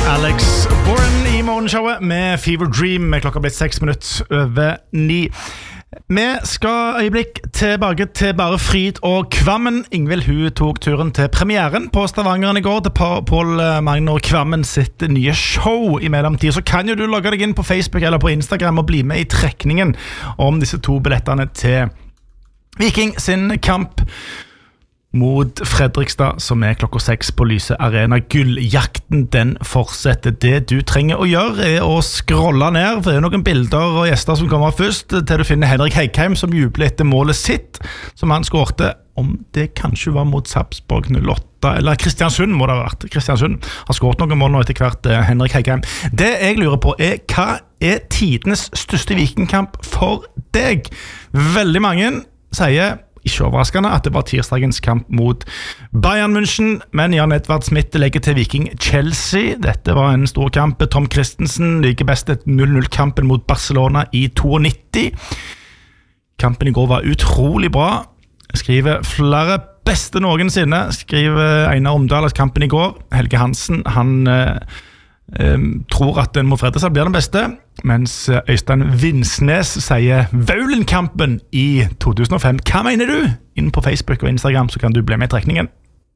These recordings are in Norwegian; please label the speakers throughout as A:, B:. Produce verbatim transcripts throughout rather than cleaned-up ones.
A: Alex Boren I morgenshowet med Fever Dream med klokka blitt seks minutter over ni. Vi skal øyeblikk tilbake til bare Fryd og Kvammen. Ingvild hun tok turen til premieren på Stavangeren I går til Paul Magnor Kvammen sitt nye show I mellomtid. Så kan jo du logge deg inn på Facebook eller på Instagram og bli med I trekningen om disse to billettene til Viking sin kamp mot Fredrikstad, som er klokka seks på Lyse Arena. Gulljakten, den fortsetter. Det du trenger å gjøre er å scrolle ned, for det er noen bilder og gjester som kommer først, til du finner Henrik Heikheim, som jubler etter målet sitt, som han skårte, om det kanskje var mot Sarpsborg null åtte, eller Kristiansund må det ha vært. Kristiansund har skåret noen mål nå etter hvert, Henrik Heikheim. Det jeg lurer på er, hva er tidenes største vikingkamp for deg? Veldig mange sier ikke overraskende at det var tirsdagens kamp mot Bayern München, men Jan Edvard Smith legger til Viking Chelsea. Dette var en stor kamp. Tom Christensen liker best et null null-kampen mot Barcelona I nittito. Kampen I går var utrolig bra. Skriver flere beste noensinne. Skriver Einar Omdal at kampen I går. Helge Hansen, han eh, eh, tror at den mot Fredrikstad blir den beste, mens Øystein Vinsnes sier Vaulenkampen I to tusen og fem. Hva mener du? Inn på Facebook og Instagram så kan du bli med I trekningen.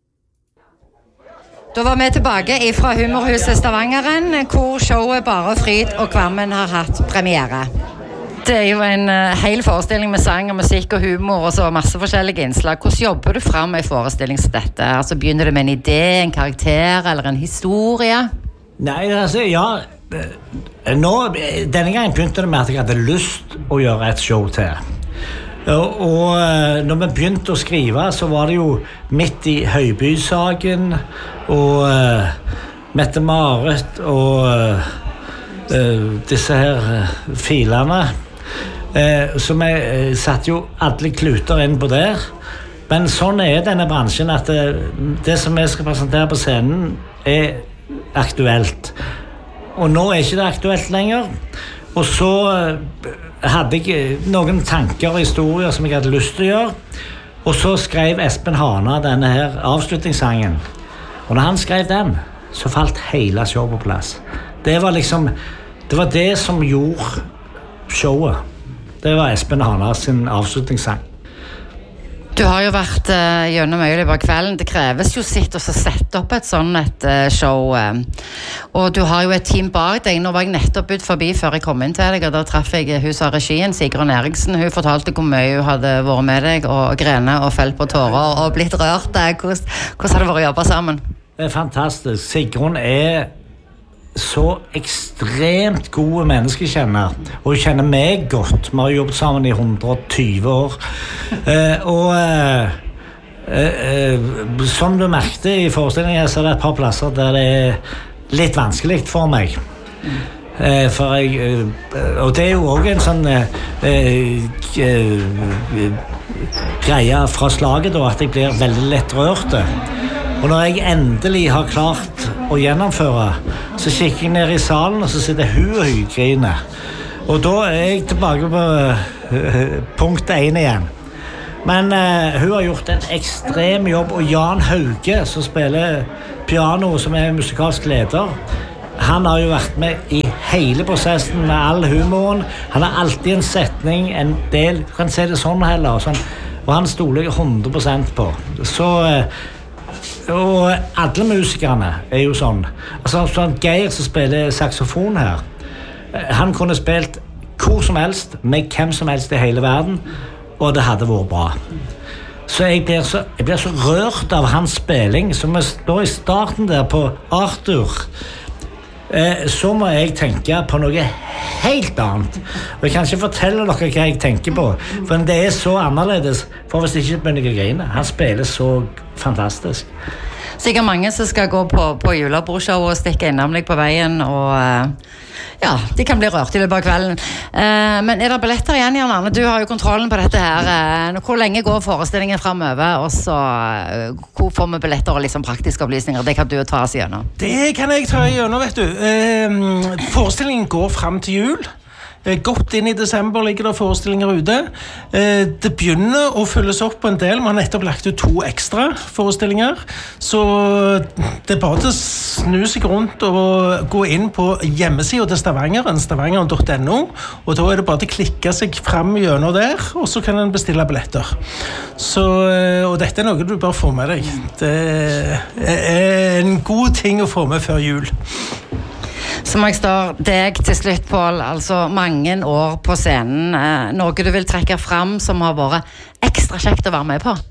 B: Da var vi tilbake fra Humorhuset Stavangeren, hvor showet Bare Fryd og Kvammen har hatt premiere. Det er jo en uh, hel forestilling med sang og musikk og humor og så masse forskjellige innslag. Hvordan jobber du frem med en forestilling som dette? Altså, begynner du med en idé, en karakter eller en historie?
C: Nei, altså, ja... Nå, denne gangen begynte det med at jeg hadde lyst å gjøre et show til. Og, og når vi begynte å skrive, så var det jo midt I Høyby-saken og uh, Mette-Marit og uh, disse her uh, filene. Uh, så vi uh, satt jo alle kluter inn på der. Men sånn er denne bransjen at uh, det som vi skal presentere på scenen er aktuelt. Og nå er ikke det aktuelt lenger. Og så hadde jeg noen tanker og historier som jeg hadde lyst til å gjøre. Og så skrev Espen Hana denne her avslutningssangen. Og når han skrev den, så falt hele showet på plass. Det var liksom, det var det som gjorde showet. Det var Espen Hana sin avslutningssang.
B: Du har jo vært uh, gjennom mye I kvelden. Det kreves jo sitt å sette opp et sånn et uh, show. Uh. Og du har jo et team bak deg. Nå var jeg nettopp ut forbi før jeg kom inn til deg, og da traff jeg hus av regien, Sigrun Eriksen. Hun fortalte hvor mye hun hadde vært med deg, og grene og felt på tårer, og blitt rørt. Hvordan, hvordan har det vært å jobbe sammen?
C: Det er fantastisk. Sigrun er så ekstremt gode menneskekjenner, og hun kjenner meg godt. Vi har jobbet sammen I hundre og tyve år. Eh, og eh, eh, som du merkte I forestillingen, så er det et par plasser der det er litt vanskelig for meg. Eh, for jeg, eh, og det er jo også en sånn eh, eh, greie fra slaget da, at jeg blir veldig lett rørt. Og når jeg endelig har klart å gjennomføre, så kikker jeg ned I salen, og så sitter hun og hyggriner. Og da er jeg tilbake på uh, punkt én igjen. Men uh, hun har gjort en ekstrem jobb, og Jan Hauge, som spiller piano, som er musikalsk leder, han har jo vært med I hele prosessen med all humoren. Han har alltid en setning, en del, du kan se det sånn heller, og, sånn, og han stoler jeg hundre prosent på. Så... Uh, og alle musikerne er jo sånn. Altså, sånn Geir som spiller saxofon her, han kunne spilt hvor som helst, med hvem som helst I hele verden, og det hadde vært bra. Så jeg blir så, jeg blir så rørt av hans spilling, som vi står I starten der på Arthur. Eh, så må jeg tenke på noe helt annet. Og jeg kan ikke fortelle dere hva jeg tenker på, for det er så annerledes, for hvis ikke begynner jeg å grine. Han spiller så fantastisk.
B: Sikkert mange som skal gå på, på julebordshow og stikke innom deg på veien, og ja, de kan bli rørt I løpet av kvelden. Uh, men er det billetter igjen, Jan Arne? Du har jo kontrollen på dette her. Uh, hvor lenge går forestillingen fremover, og så uh, hvor får vi billetter og liksom praktiske opplysninger? Det kan du ta oss gjennom.
D: Det kan jeg ta gjennom, vet du. Uh, forestillingen går frem til jul. Godt inn i desember ligger det forestillinger ute. Det begynner å fylles opp på en del. Man har nettopp lagt ut to ekstra forestillinger. Så det er bare til å snu seg rundt og gå inn på hjemmesiden til Stavangeren, stavangeren punktum no, og da er det bare til å klikke seg frem gjennom der, og så kan en bestille billetter. Så, og dette er noe du bør få med deg. Det er en god ting å få med før jul.
B: Så må jeg stå deg til slutt, Pål, altså mange år på scenen. Noe du vil trekke frem som har vært ekstra kjekt å være med på?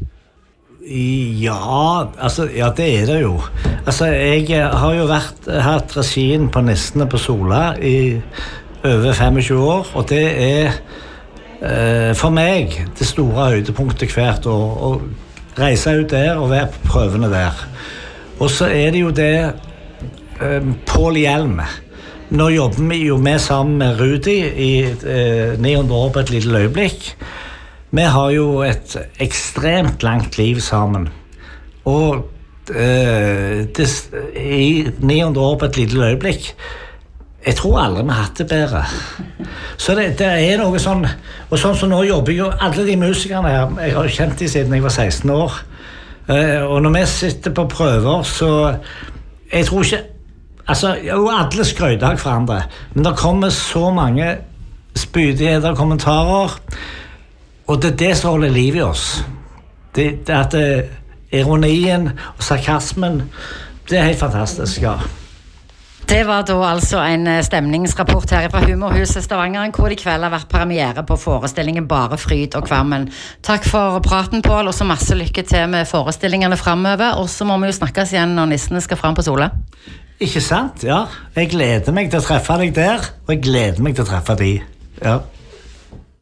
C: Ja, altså, ja, det er det jo. Altså, jeg har jo vært, hatt regien på Nissene på Sola i over tjuefem år, og det er eh, for meg det store høydepunktet hvert år, å reise ut der og være på prøvene der. Og så er det jo det eh, Pål Hjelm. Nå jobber vi jo med sammen med Rudi i eh, ni hundre år på et lite øyeblikk. Vi har jo et ekstremt langt liv sammen. Og eh, det, i ni hundre år på et lite øyeblikk, jeg tror aldri vi har hatt det bedre. Så det, det er noe sånn, og sånn som nå jobber jo alle de musikerne her, jeg har kjent de siden jeg var seksten år. Eh, og når vi sitter på prøver, så jeg tror ikke, altså, jo, alle skrøyder for andre, men det kommer så mange spydigheter og kommentarer, og det er det som holder liv i oss. Det, det at det, ironien og sarkasmen, det er helt fantastisk, ja.
B: Det var da altså en stemningsrapport her fra Humorhuset Stavangeren, hvor det i kveld har vært premiere på forestillingen Bare fryd og kvammen. Takk for praten, Pål, og så masse lykke til med forestillingene fremover, og så må vi jo snakkes igjen når nissene skal frem på Sola.
C: Ikke sant, ja. Jeg gleder meg til å treffe deg der, og jeg gleder meg til å treffe de. Ja.